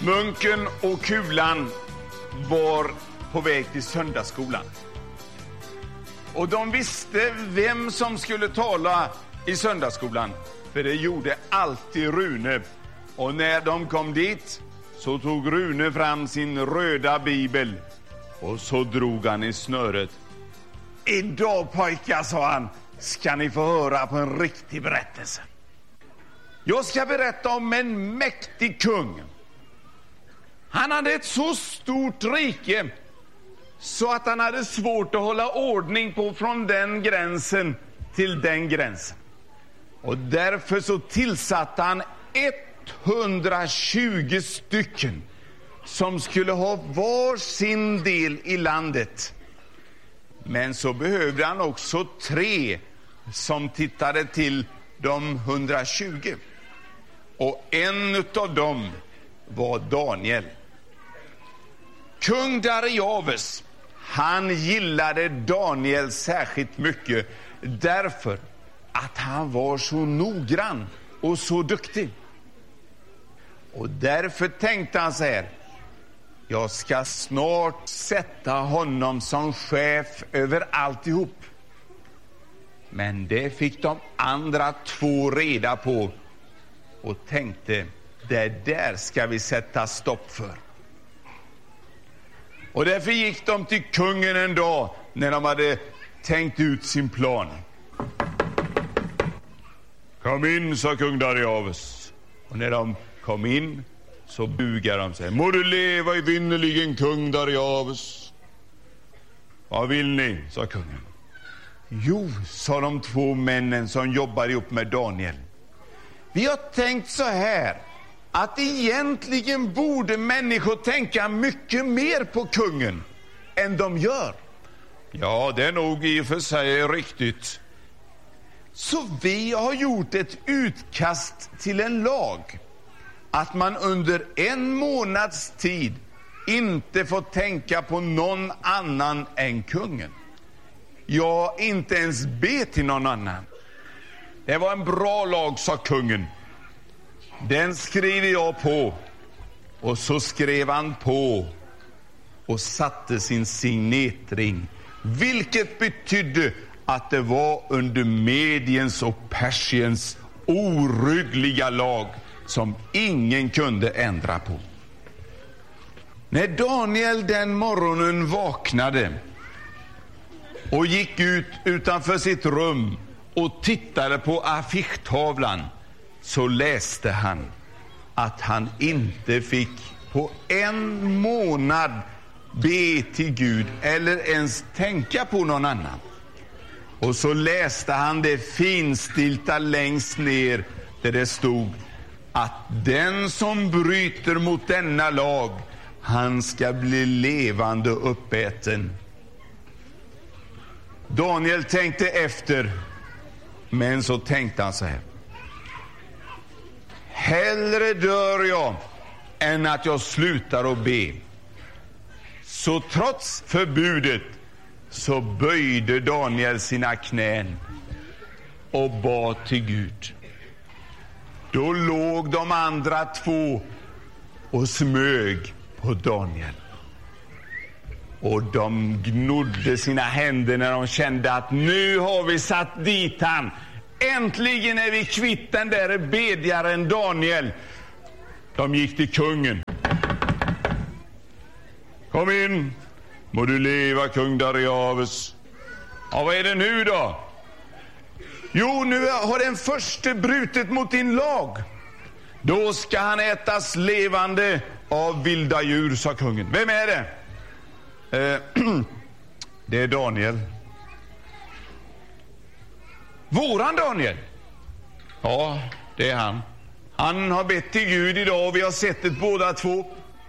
Munken och Kulan var på väg till söndagsskolan. Och de visste vem som skulle tala i söndagsskolan. För det gjorde alltid Rune. Och när de kom dit så tog Rune fram sin röda bibel. Och så drog han i snöret. Idag pojkar, sa han, ska ni få höra på en riktig berättelse. Jag ska berätta om en mäktig kung. Han hade ett så stort rike så att han hade svårt att hålla ordning på från den gränsen till den gränsen. Och därför så tillsatte han 120 stycken som skulle ha var sin del i landet. Men så behövde han också 3 som tittade till de 120. Och en av dem var Daniel. Kung Darius, han gillade Daniel särskilt mycket därför att han var så noggrann och så duktig. Och därför tänkte han så här: jag ska snart sätta honom som chef över alltihop. Men det fick de andra 2 reda på och tänkte, det där ska vi sätta stopp för. Och därför gick de till kungen en dag när de hade tänkt ut sin plan. Kom in, sa kung Darius. Och när de kom in så bugade de sig. Må du leva i vinnerligen, kung Darius. Vad vill ni, sa kungen. Jo, sa de 2 männen som jobbar ihop med Daniel. Vi har tänkt så här, att egentligen borde människor tänka mycket mer på kungen än de gör. Ja, det är nog i och för sig riktigt. Så vi har gjort ett utkast till en lag att man under 1 månads tid inte får tänka på någon annan än kungen. Ja, inte ens be till någon annan. Det var en bra lag, sa kungen. Den skriver jag på. Och så skrev han på och satte sin signetring, vilket betydde att det var under Mediens och Persiens oryggliga lag som ingen kunde ändra på. När Daniel den morgonen vaknade och gick ut utanför sitt rum och tittade på affischtavlan, så läste han att han inte fick på 1 månad be till Gud eller ens tänka på någon annan. Och så läste han det finstilta längst ner där det stod att den som bryter mot denna lag, han ska bli levande uppäten. Daniel tänkte efter, men så tänkte han så här: hellre dör jag än att jag slutar att be. Så trots förbudet så böjde Daniel sina knän och bad till Gud. Då låg de andra 2 och smög på Daniel. Och de gnodde sina händer när de kände att nu har vi satt dit han. Äntligen är vi kvitt den där bedjaren Daniel. De gick till kungen. Kom in, må du leva, kung Darius. Ja, vad är det nu då? Jo, nu har den förste brutit mot din lag. Då ska han ätas levande av vilda djur, sa kungen. Vem är det? Det är Daniel. Våran Daniel? Ja, det är han. Han har bett till Gud idag och vi har sett det båda 2.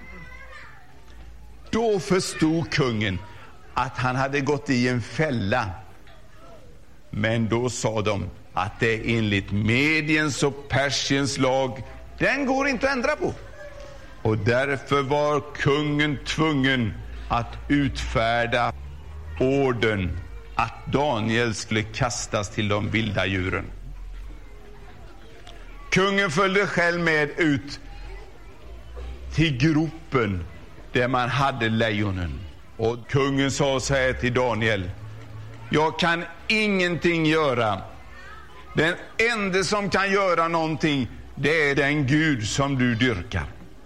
Då förstod kungen att han hade gått i en fälla. Men då sa de att det är enligt Mediens och Persiens lag, den går inte att ändra på. Och därför var kungen tvungen att utfärda orden att Daniel skulle kastas till de vilda djuren. Kungen följde själv med ut till gropen där man hade lejonen. Och kungen sa så här till Daniel: jag kan ingenting göra. Den enda som kan göra någonting, det är den Gud som du dyrkar.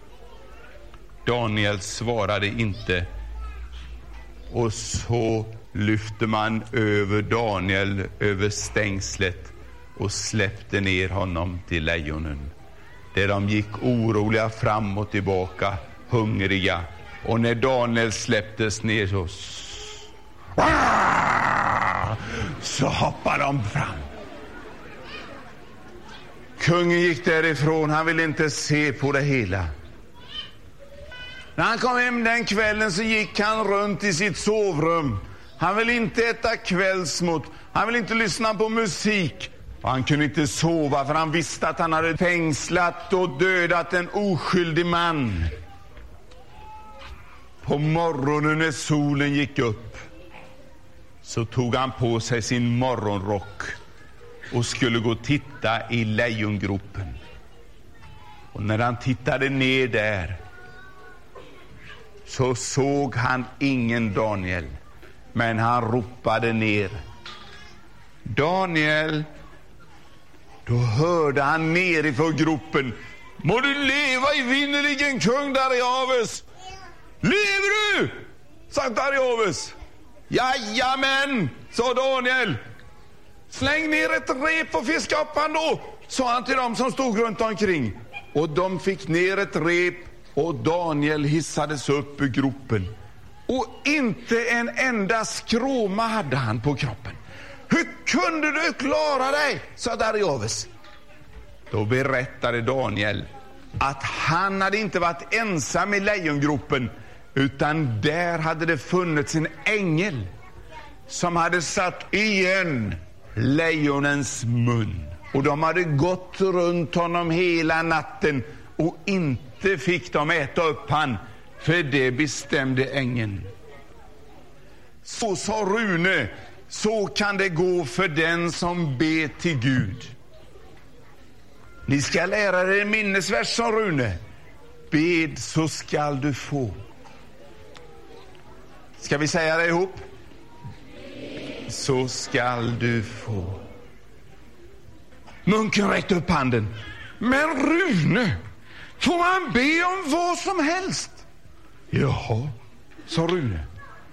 Daniel svarade inte. Och så lyfte man över Daniel över stängslet och släppte ner honom till lejonen, där de gick oroliga fram och tillbaka, hungriga. Och när Daniel släpptes ner så hoppade de fram. Kungen gick därifrån, han ville inte se på det hela. När han kom hem den kvällen så gick han runt i sitt sovrum. Han ville inte äta kvällsmat, han ville inte lyssna på musik. Och han kunde inte sova, för han visste att han hade fängslat och dödat en oskyldig man. På morgonen när solen gick upp så tog han på sig sin morgonrock och skulle gå och titta i lejongropen. Och när han tittade ner där så såg han ingen Daniel, men han ropade ner: Daniel! Då hörde han nerifrån gropen: må du leva i vinnerligen kung Darius! Lever du? Sa Darius. Jajamän, sa Daniel. Släng ner ett rep och fiska upp han då, sa han till dem som stod runt omkring. Och de fick ner ett rep och Daniel hissades upp ur gropen. Och inte en enda skråma hade han på kroppen. Hur kunde du klara dig, sa Darius. Då berättade Daniel att han hade inte varit ensam i lejongropen, utan där hade det funnits en ängel som hade satt igen lejonens mun. Och de hade gått runt honom hela natten och inte fick de äta upp han, för det bestämde ängeln. Så sa Rune, så kan det gå för den som ber till Gud. Ni ska lära er en minnesvers, sa Rune. Bed så skall du få. Ska vi säga det ihop? Så skall du få. Munken räckte upp handen. Men Rune, får man be om vad som helst? Jaha, sa Rune.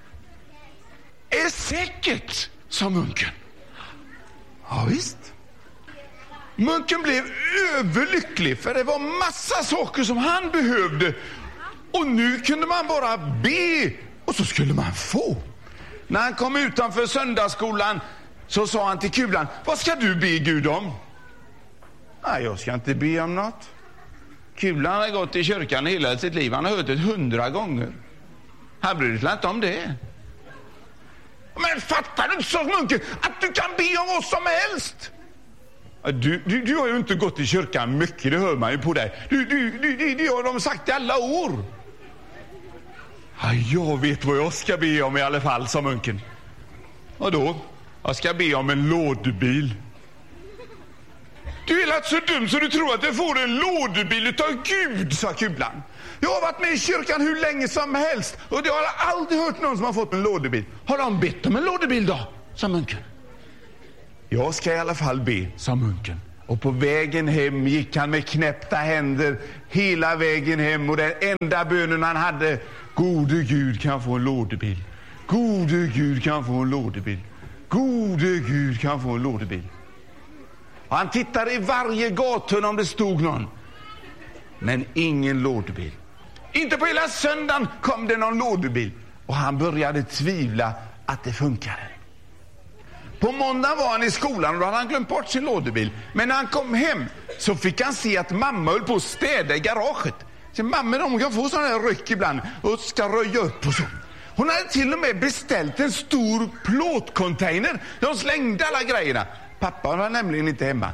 Är säkert, sa munken. Ja visst. Munken blev överlycklig, för det var massa saker som han behövde. Och nu kunde man bara be, och så skulle man få. När han kom utanför söndagsskolan så sa han till Kulan: vad ska du be Gud om? Nej, jag ska inte be om något. Kulan har gått i kyrkan hela sitt liv. Han har hört det 100 gånger. Han bryr sig inte om det. Men fattar du inte, så munken, att du kan be om vad som helst? Du har ju inte gått i kyrkan mycket, det hör man ju på dig. Det har de sagt i alla år. Ja, jag vet vad jag ska be om i alla fall, sa munken. Och då? Jag ska be om en lådbil. Du är lätt så dum så du tror att du får en lådbil utav Gud, sa Kulan. Jag har varit med i kyrkan hur länge som helst, och jag har aldrig hört någon som har fått en lådbil. Har de bett om en lådbil då, sa munken. Jag ska i alla fall be, sa munken. Och på vägen hem gick han med knäppta händer hela vägen hem, och den enda bönen han hade: gode Gud, kan få en lådebil. Gode Gud, kan få en lådebil. Gode Gud, kan få en lådebil. Och han tittade i varje gathörn om det stod någon, men ingen lådebil. Inte på hela söndagen kom det någon lådebil, och han började tvivla att det funkade. På måndag var han i skolan och då hade han glömt bort sin lådebil. Men när han kom hem så fick han se att mamma höll på att städa i garaget. Så mamma, de kan få sådana här ryck ibland och ska röja upp och så. Hon hade till och med beställt en stor plåtcontainer. De slängde alla grejerna. Pappa var nämligen inte hemma.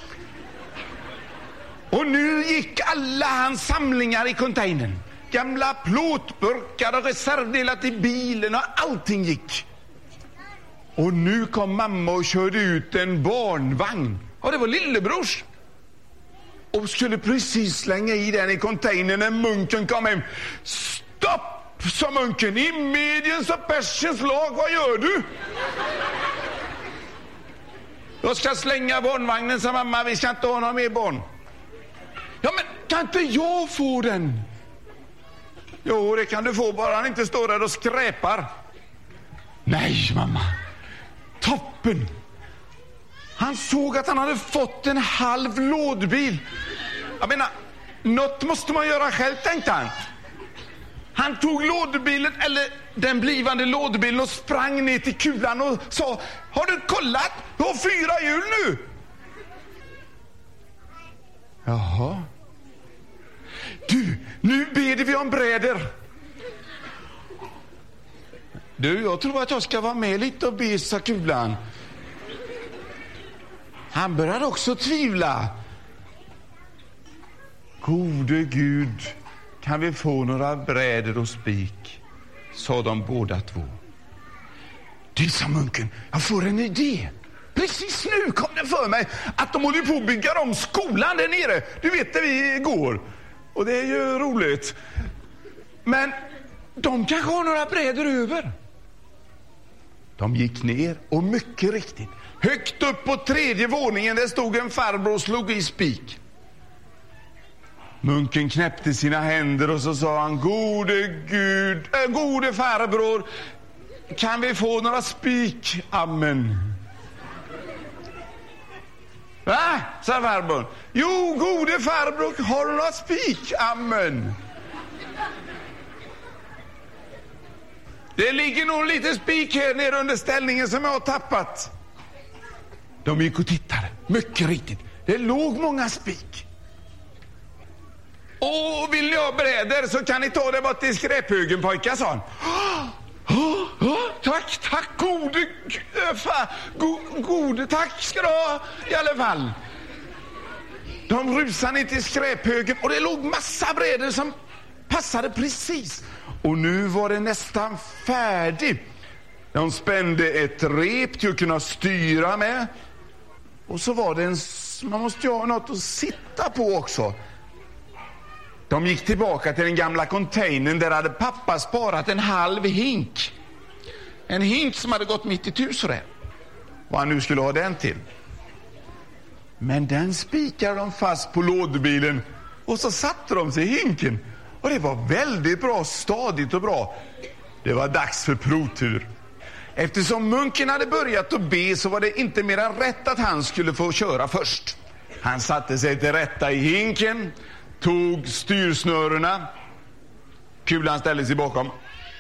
Och nu gick alla hans samlingar i containern. Gamla plåtburkar och reservdelar till bilen och allting gick. Och nu kom mamma och körde ut en barnvagn. Och det var lillebrors. och skulle precis slänga i den i containern när munken kom hem. Stopp, sa munken, i mediens och persens lag, vad gör du? Jag ska slänga barnvagnen, sa mamma, vi ska inte ha några mer barn. Ja, men kan inte jag få den? Jo, det kan du få, bara han inte står där och skräpar. Nej, mamma. Toppen. Han såg att han hade fått en halv lådbil. Jag menar, något måste man göra själv, tänkte han. Han tog lådbilen, eller den blivande lådbilen, och sprang ner till Kulan och sa: har du kollat? Du har 4 hjul nu. Jaha. Du, nu ber vi om bräder. Du, jag tror att jag ska vara med lite och be, sa Kulan. Han började också tvivla. Gode Gud, kan vi få några bräder och spik? Sa de båda två. Du, sa munken, jag får en idé. Precis nu kom det för mig att de håller på att bygga om skolan där nere. Du vet där vi går. Och det är ju roligt. Men de kanske har några bräder över. De gick ner och mycket riktigt, högt upp på 3:e våningen, där stod en farbror och slog i spik. Munken knäppte sina händer och så sa han: gode farbror, kan vi få några spik? Amen. Va? Sa farbror. Jo, gode farbror, har du några spik? Amen. Det ligger nog lite spik här nere under ställningen som jag har tappat. De gick och tittade. Mycket riktigt. Det låg många spik. Och vill ni ha bräder så kan ni ta det bort till skräphögen, pojkar, sa han. Tack, gode, tack ska du ha i alla fall. De rusade ner till skräphögen och det låg massa bräder som passade precis. Och nu var det nästan färdigt. De spände ett rep till att kunna styra med. Och så var det man måste ju ha något att sitta på också. De gick tillbaka till den gamla containern. Där hade pappa sparat en halv hink. En hink som hade gått mitt i tusen. Vad han nu skulle ha den till. Men den spikade de fast på lådbilen. Och så satte de sig i hinken. Och det var väldigt bra, stadigt och bra. Det var dags för provtur. Eftersom munken hade börjat att be så var det inte mer än rätt att han skulle få köra först. Han satte sig till rätta i hinken, tog styrsnörena. Kulan ställde sig bakom.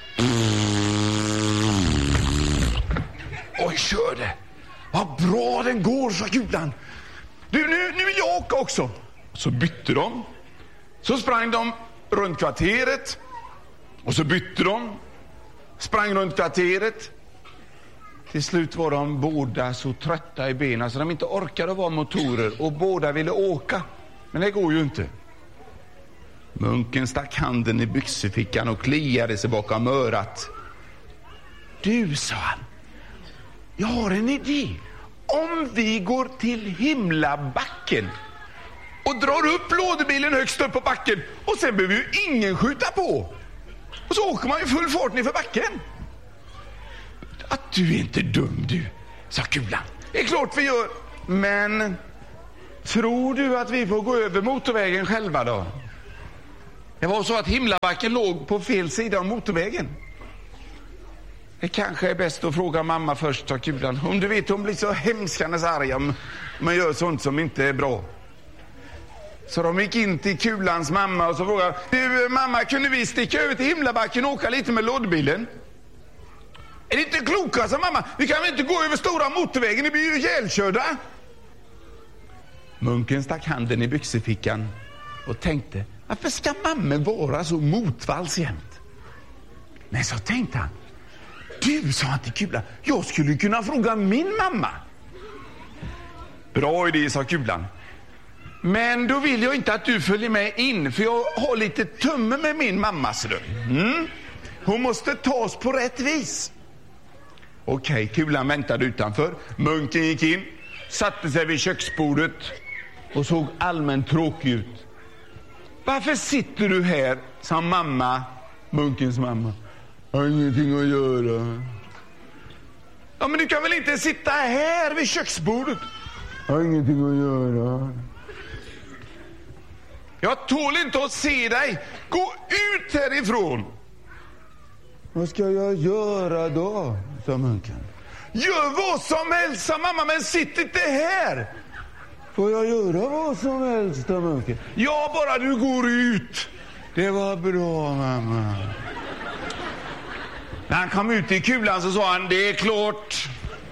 Oj, körde. Vad bra den går, sa Kulan. Du, nu vill jag åka också. Så bytte de. Så sprang de runt kvarteret. Och så bytte de. Sprang runt kvarteret. Till slut var de båda så trötta i benen så de inte orkade vara motorer. Och båda ville åka. Men det går ju inte. Munken stack handen i byxefickan och kliade sig bakom örat. Du, sa han, jag har en idé. Om vi går till Himlabacken och drar upp lådebilen högst upp på backen och sen behöver ju ingen skjuta på. Och så åker man ju full fart ner för backen. Att du är inte dum, du, sa Kulan. Det är klart vi gör. Men tror du att vi får gå över motorvägen själva då? Det var så att Himlabacken låg på fel sida av motorvägen. Det kanske är bäst att fråga mamma först, sa Kulan. Om du vet, hon blir så hemskandes arg om man gör sånt som inte är bra. Så de gick in till Kulans mamma och så frågade: du, mamma, kunde vi sticka över till Himlabacken och åka lite med lådbilen? Är det inte kloka, sa mamma? Vi kan väl inte gå över stora motorvägen, det blir ju ihjälkörda. Munken stack handen i byxefickan och tänkte: varför ska mamma vara så motvalls jämt? Men så tänkte han: du, sa han till Kulan, jag skulle kunna fråga min mamma. Bra idé, sa Kulan. Men då vill jag inte att du följer med in, för jag har lite tumme med min mamma. Hon måste tas på rätt vis. Okej, Kulan väntade utanför. Munken gick in, satte sig vid köksbordet och såg allmänt tråkig ut. Varför sitter du här, sa mamma, munkens mamma. Jag har ingenting att göra. Ja, men du kan väl inte sitta här vid köksbordet? Jag har ingenting att göra. Jag tål inte att se dig. Gå ut härifrån. Vad ska jag göra då, sa munken. Gör vad som helst, sa mamma, men sitt inte här. Får jag göra vad som helst, sa munken. Ja, bara du går ut. Det var bra, mamma. När han kom ut i kulan så sa han, det är klart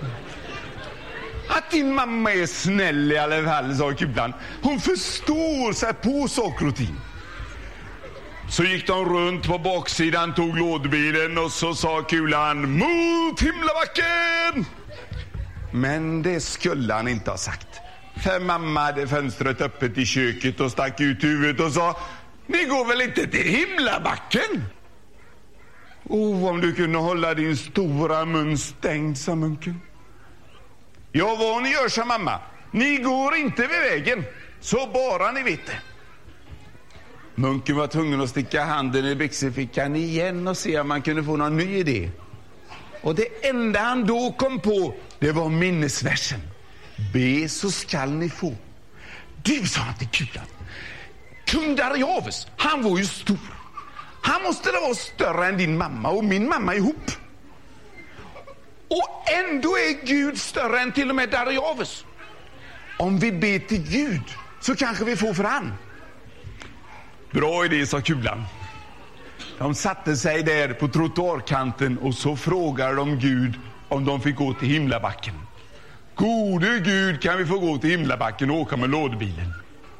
att din mamma är snäll i alla fall, sa kulan. Hon förstår sig på saker och ting. Så gick de runt på baksidan, tog lådbilen och så sa kulan, mot Himlabacken! Men det skulle han inte ha sagt. För mamma hade fönstret öppet i köket och stack ut huvudet och sa, ni går väl inte till Himlabacken? Om du kunde hålla din stora mun stängd, sa munken. Ja, vad ni gör, sa mamma. Ni går inte vid vägen, så bara ni vet det. Munken var tvungen att sticka handen i byxfickan igen och se om man kunde få någon ny idé. Och det enda han då kom på, det var minnesversen. Be så skall ni få. Du, sa han till kulan. Kung Darius, han var ju stor. Han måste det vara större än din mamma och min mamma ihop. Och ändå är Gud större än till och med Darius. Om vi ber till Gud så kanske vi får fram. Bra idé, sa kulan. De satte sig där på trottoarkanten och så frågade de Gud om de fick gå till Himlabacken. Gode Gud, kan vi få gå till Himlabacken och åka med lådbilen?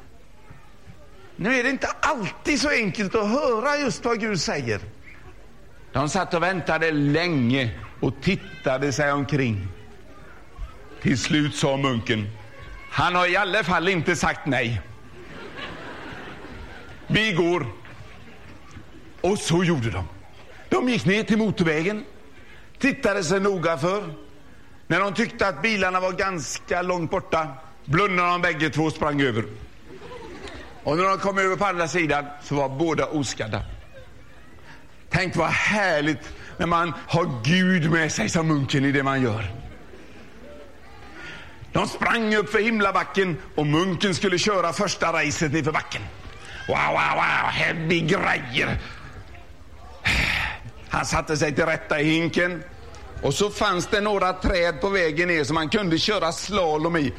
Nu är det inte alltid så enkelt att höra just vad Gud säger. De satt och väntade länge och tittade sig omkring. Till slut sa munken, han har i alla fall inte sagt nej. Vi går. Och så gjorde de. De gick ner till motorvägen, tittade sig noga för. När de tyckte att bilarna var ganska långt borta, blundade de bägge två och sprang över. Och när de kom över på andra sidan så var båda oskadda. Tänk vad härligt när man har Gud med sig som munken i det man gör. De sprang upp för Himlabacken och munken skulle köra första racet ner för backen. Wow, här blir grejer. Han satte sig till rätta i hinken. Och så fanns det några träd på vägen ner som man kunde köra slalom i.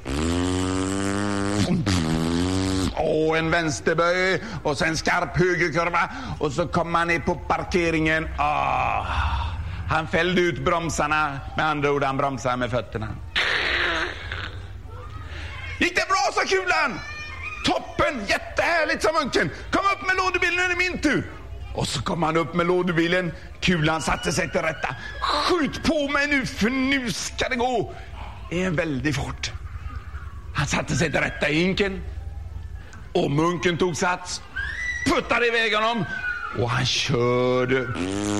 Och en vänsterböj och sen skarp högerkurva. Och så kom man ner på parkeringen. Han fällde ut bromsarna. Med andra ord, han bromsade med fötterna. Gick det bra, sa kulan? Toppen, jättehärligt, sa munken. Kom upp med lådebilen, nu är det min tur. Och så kom han upp med lådebilen. Kulan satte sig till rätta. Skjut på mig nu, för nu ska det gå. Det är en väldig fart. Han satte sig till rätta i hinken. Och munken tog sats. Puttade iväg honom. Och han körde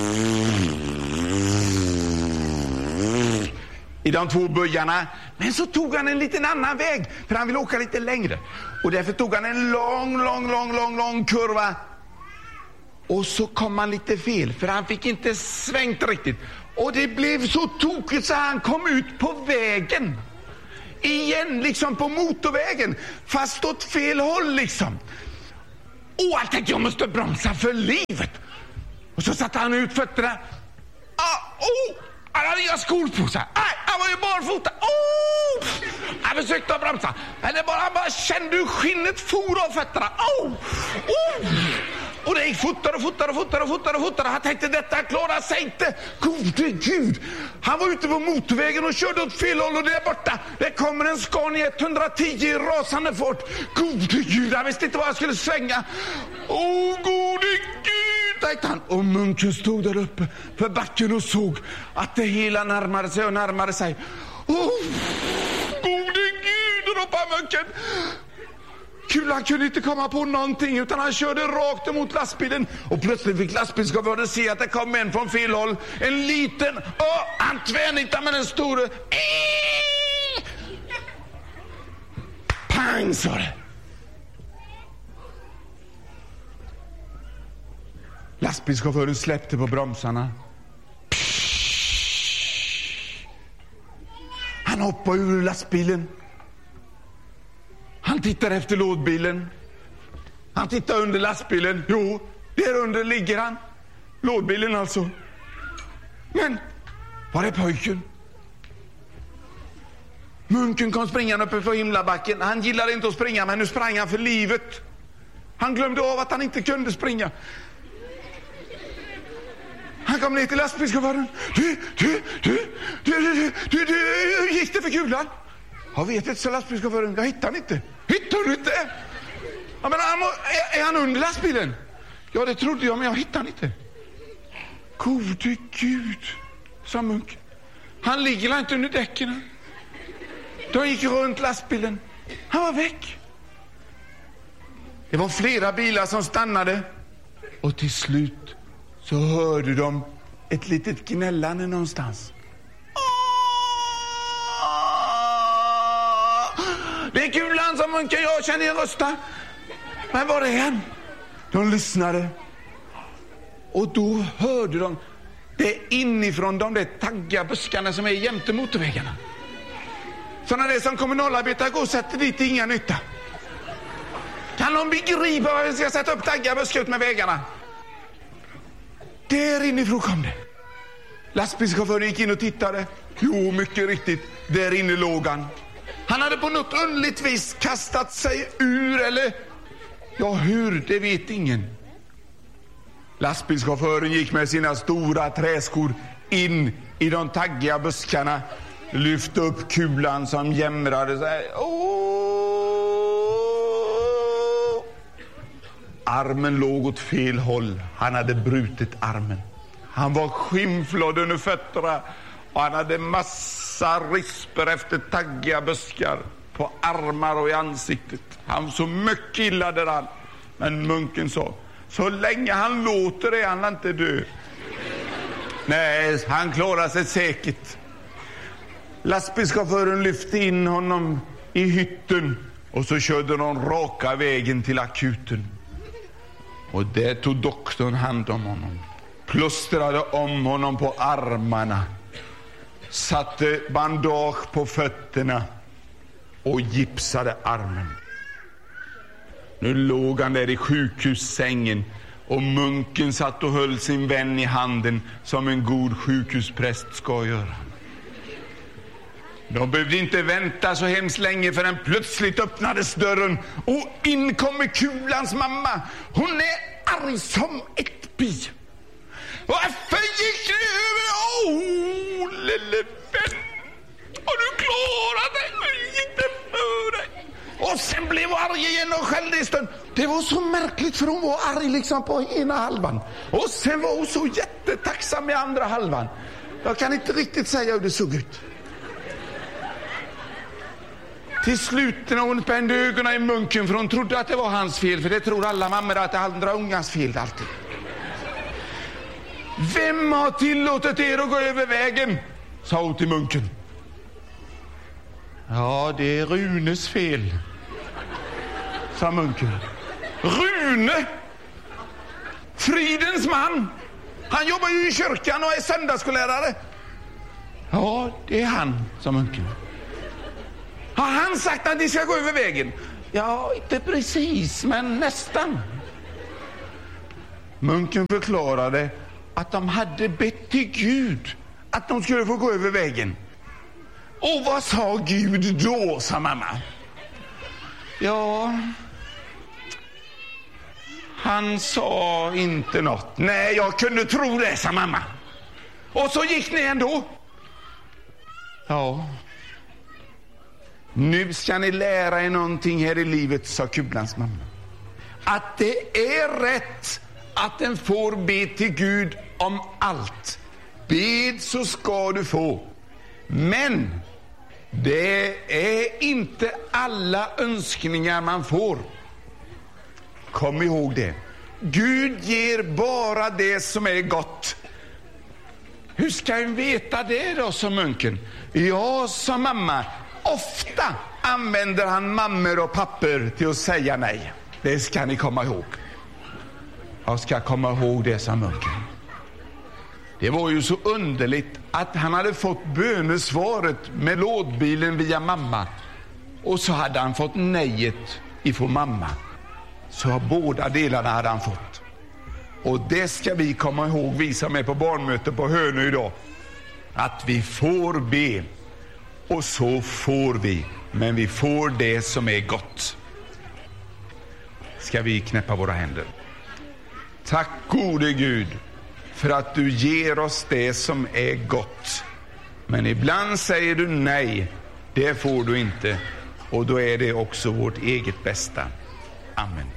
i de två böjarna. Men så tog han en liten annan väg, för han ville åka lite längre. Och därför tog han en lång kurva. Och så kom han lite fel, för han fick inte svängt riktigt. Och det blev så tokigt så han kom ut på vägen. Igen, liksom på motorvägen. Fast åt fel håll liksom. Jag tänkte jag måste bromsa för livet. Och så satte han ut fötterna. Han hade inga skor på sig. Han var ju barfota. Han försökte att bromsa. Men han bara kände hur skinnet for av fötterna. Och det gick fortare. Han tänkte, detta klarar sig inte. Gode Gud. Han var ute på motorvägen och körde åt fel håll och där borta. Det kommer en Scania 110 i rasande fart. Gode Gud, han visste inte vad jag skulle svänga. Gode Gud, tänkte han. Och munken stod där uppe för backen och såg att det hela närmade sig. Gode Gud, ropade munken. Kulan kunde inte komma på någonting, utan han körde rakt emot lastbilen. Och plötsligt fick lastbilschauffören se att det kom en från fel håll. En liten, han tvärnitade med den stora. Pang, sa det. Lastbilschauffören släppte på bromsarna. Han hoppade ur lastbilen. Han tittar efter lådbilen. Han tittar under lastbilen. Jo, där under ligger han. Lådbilen alltså. Men var är pojken? Munken kom springande uppe på himlabacken. Han gillade inte att springa, men nu sprang han för livet. Han glömde av att han inte kunde springa. Han kom ner till lastbilschauffören. Hur gick det för kulan? Jag vet inte, så lastbilschauffören. Jag hittar han inte. Hittar du inte? Ja, men är han under lastbilen? Ja, det trodde jag, men jag hittar han inte. Gode Gud, sa munken. Han ligger inte under däcken. De gick runt lastbilen. Han var väck. Det var flera bilar som stannade. Och till slut så hörde de ett litet gnällande någonstans. Det är kulan, som munken. Jag känner en rösta. Men var är han? De lyssnade. Och då hörde de det inifrån de där taggiga buskarna som är jämte motorvägarna. Sådana där som kommunalarbetare går och sätter dit inga nytta. Kan de begripa vad vi ska sätta upp taggiga buskar ut med vägarna? Där inifrån kom det. Lastbilschauffören gick in och tittade. Jo, mycket riktigt. Där inne låg han. Han hade på något underligt vis kastat sig ur, eller... Ja, hur, det vet ingen. Lastbilschauffören gick med sina stora träskor in i de taggiga buskarna, lyfte upp kulan som jämrade sig. Armen låg åt fel håll. Han hade brutit armen. Han var skimflådd under fötterna och han hade massa risper efter taggiga buskar på armar och i ansiktet. Han så mycket illa däran. Men munken sa, så länge han låter är han inte dö. Nej, han klarar sig säkert. Lastbilschauffören lyfte in honom i hytten och så körde de raka vägen till akuten. Och där tog doktorn hand om honom. Plåstrade om honom på armarna. Satte bandage på fötterna och gipsade armen. Nu låg han där i sjukhussängen och munken satt och höll sin vän i handen som en god sjukhuspräst ska göra. De behövde inte vänta så hemskt länge förrän plötsligt öppnades dörren och in kommer kulans mamma. Hon är arg som ett bi. Varför gick du över? Lille vän. Har du klarat dig? Hur gick det för dig? Och sen blev hon arg igen och skällde en stund. Det var så märkligt, för hon var arg liksom på ena halvan. Och sen var hon så jättetacksam med andra halvan. Jag kan inte riktigt säga hur det såg ut. Till slut när hon spände ögonen i munken, för hon trodde att det var hans fel. För det tror alla mammor, att det är andra ungars fel alltid. Vem har tillåtit er att gå över vägen? Sa hon till munken. Ja, det är Runes fel, sa munken. Rune? Fridens man? Han jobbar ju i kyrkan och är söndagsskollärare. Ja, det är han, sa munken. Har han sagt att ni ska gå över vägen? Ja, inte precis, men nästan. Munken förklarade att de hade bett till Gud att de skulle få gå över vägen. Och vad sa Gud då, sa mamma? Ja, han sa inte något. Nej, jag kunde tro det, sa mamma. Och så gick ni ändå. Ja. Nu ska ni lära er någonting här i livet, sa kulans mamma. Att det är rätt att en får be till Gud om allt. Bed så ska du få. Men det är inte alla önskningar man får. Kom ihåg det. Gud ger bara det som är gott. Hur ska en veta det då, sa munken? Ja, sa mamma. Ofta, använder han mammor och papper till att säga nej. Det ska ni komma ihåg. Jag ska komma ihåg det, som munken. Det var ju så underligt att han hade fått bönesvaret med lådbilen via mamma. Och så hade han fått nejet ifrån mamma. Så båda delarna hade han fått. Och det ska vi komma ihåg, vi som är på barnmöte på Hönö idag. Att vi får be. Och så får vi. Men vi får det som är gott. Ska vi knäppa våra händer. Tack gode Gud för att du ger oss det som är gott. Men ibland säger du nej, det får du inte. Och då är det också vårt eget bästa. Amen.